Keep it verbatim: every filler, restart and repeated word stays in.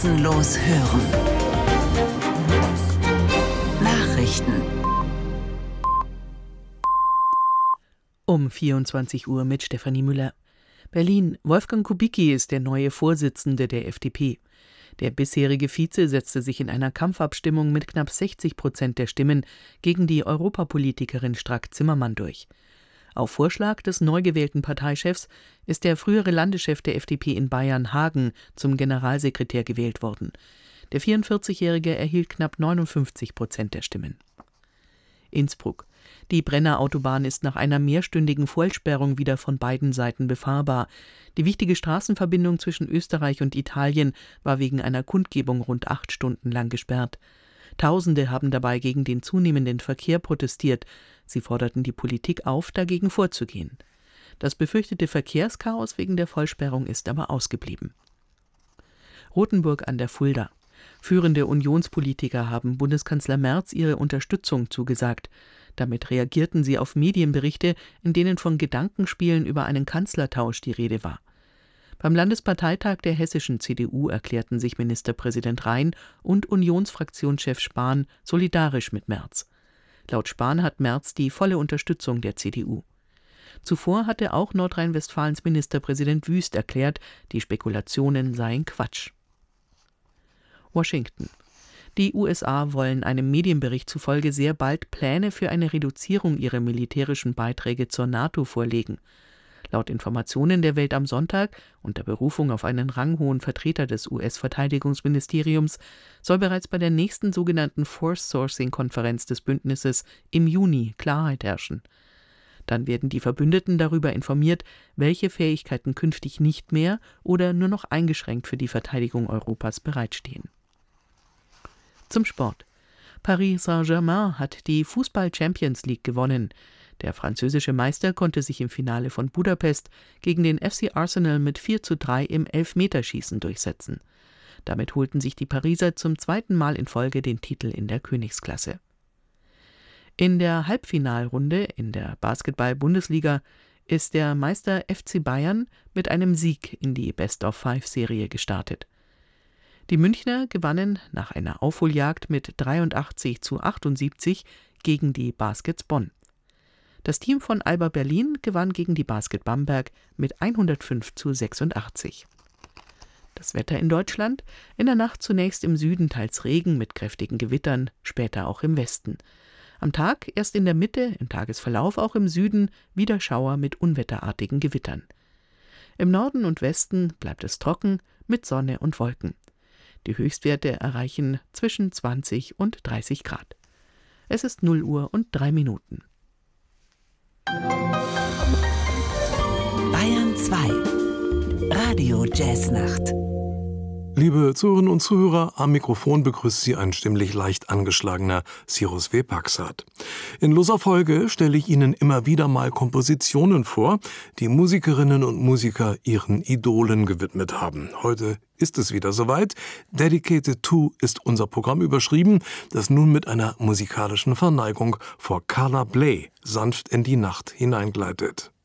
Grenzenlos hören. Nachrichten. Um vierundzwanzig Uhr mit Stefanie Müller. Berlin. Wolfgang Kubicki ist der neue Vorsitzende der F D P. Der bisherige Vize setzte sich in einer Kampfabstimmung mit knapp sechzig Prozent der Stimmen gegen die Europapolitikerin Strack-Zimmermann durch. Auf Vorschlag des neu gewählten Parteichefs ist der frühere Landeschef der F D P in Bayern, Hagen, zum Generalsekretär gewählt worden. Der vierundvierzigjährige erhielt knapp neunundfünfzig Prozent der Stimmen. Innsbruck. Die Brenner Autobahn ist nach einer mehrstündigen Vollsperrung wieder von beiden Seiten befahrbar. Die wichtige Straßenverbindung zwischen Österreich und Italien war wegen einer Kundgebung rund acht Stunden lang gesperrt. Tausende haben dabei gegen den zunehmenden Verkehr protestiert. Sie forderten die Politik auf, dagegen vorzugehen. Das befürchtete Verkehrschaos wegen der Vollsperrung ist aber ausgeblieben. Rothenburg an der Fulda. Führende Unionspolitiker haben Bundeskanzler Merz ihre Unterstützung zugesagt. Damit reagierten sie auf Medienberichte, in denen von Gedankenspielen über einen Kanzlertausch die Rede war. Beim Landesparteitag der hessischen C D U erklärten sich Ministerpräsident Rhein und Unionsfraktionschef Spahn solidarisch mit Merz. Laut Spahn hat Merz die volle Unterstützung der C D U. Zuvor hatte auch Nordrhein-Westfalens Ministerpräsident Wüst erklärt, die Spekulationen seien Quatsch. Washington. Die U S A wollen einem Medienbericht zufolge sehr bald Pläne für eine Reduzierung ihrer militärischen Beiträge zur NATO vorlegen. Laut Informationen der Welt am Sonntag, unter Berufung auf einen ranghohen Vertreter des U S-Verteidigungsministeriums, soll bereits bei der nächsten sogenannten Force-Sourcing-Konferenz des Bündnisses im Juni Klarheit herrschen. Dann werden die Verbündeten darüber informiert, welche Fähigkeiten künftig nicht mehr oder nur noch eingeschränkt für die Verteidigung Europas bereitstehen. Zum Sport. Paris Saint-Germain hat die Fußball-Champions League gewonnen. Der französische Meister konnte sich im Finale von Budapest gegen den F C Arsenal mit vier zu drei im Elfmeterschießen durchsetzen. Damit holten sich die Pariser zum zweiten Mal in Folge den Titel in der Königsklasse. In der Halbfinalrunde in der Basketball-Bundesliga ist der Meister F C Bayern mit einem Sieg in die Best-of-Five-Serie gestartet. Die Münchner gewannen nach einer Aufholjagd mit dreiundachtzig zu achtundsiebzig gegen die Baskets Bonn. Das Team von Alba Berlin gewann gegen die Basket Bamberg mit hundertfünf zu sechsundachtzig. Das Wetter in Deutschland: in der Nacht zunächst im Süden teils Regen mit kräftigen Gewittern, später auch im Westen. Am Tag erst in der Mitte, im Tagesverlauf auch im Süden wieder Schauer mit unwetterartigen Gewittern. Im Norden und Westen bleibt es trocken mit Sonne und Wolken. Die Höchstwerte erreichen zwischen zwanzig und dreißig Grad. Es ist null Uhr und drei Minuten. Bayern zwei. Radio Jazznacht. Liebe Zuhörerinnen und Zuhörer, am Mikrofon begrüßt Sie ein stimmlich leicht angeschlagener Cyrus W. Paxat. In loser Folge stelle ich Ihnen immer wieder mal Kompositionen vor, die Musikerinnen und Musiker ihren Idolen gewidmet haben. Heute ist es wieder soweit. Dedicated to ist unser Programm überschrieben, das nun mit einer musikalischen Verneigung vor Carla Bley sanft in die Nacht hineingleitet.